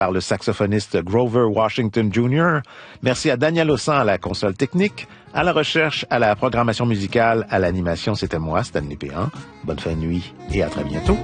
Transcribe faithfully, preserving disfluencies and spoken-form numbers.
par le saxophoniste Grover Washington junior Merci à Daniel Ossan à la console technique, à la recherche, à la programmation musicale, à l'animation. C'était moi, Stanley Péan. Bonne fin de nuit et à très bientôt.